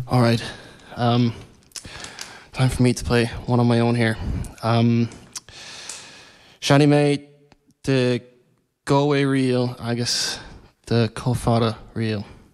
All right. Um, Time for me to play one on my own here. Shani made the Galway reel, I guess the Cofada reel.